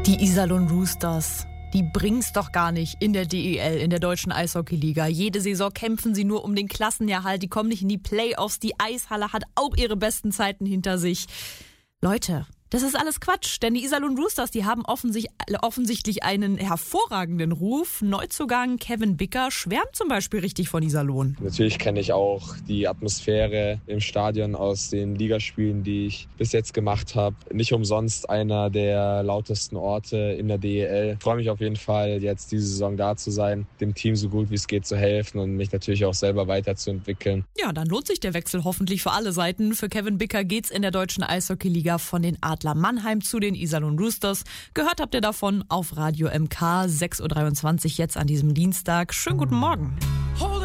Die Iserlohn Roosters, die bringen's doch gar nicht in der DEL, in der deutschen Eishockeyliga. Jede Saison kämpfen sie nur um den Klassenerhalt, die kommen nicht in die Playoffs. Die Eishalle hat auch ihre besten Zeiten hinter sich. Leute, das ist alles Quatsch, denn die Iserlohn Roosters, die haben offensichtlich einen hervorragenden Ruf. Neuzugang Kevin Bicker schwärmt zum Beispiel richtig von Iserlohn. Natürlich kenne ich auch die Atmosphäre im Stadion aus den Ligaspielen, die ich bis jetzt gemacht habe. Nicht umsonst einer der lautesten Orte in der DEL. Ich freue mich auf jeden Fall, jetzt diese Saison da zu sein, dem Team so gut wie es geht zu helfen und mich natürlich auch selber weiterzuentwickeln. Ja, dann lohnt sich der Wechsel hoffentlich für alle Seiten. Für Kevin Bicker geht's in der deutschen Eishockeyliga von den Adler Mannheim zu den Iserlohn Roosters. Gehört habt ihr davon auf Radio MK 6.23 Uhr jetzt an diesem Dienstag. Schönen guten Morgen.